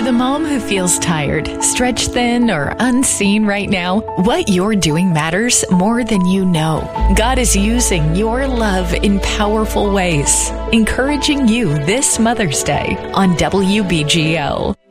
the mom who feels tired, stretched thin, or unseen right now, what you're doing matters more than you know. God is using your love in powerful ways, encouraging you this Mother's Day on WBGL.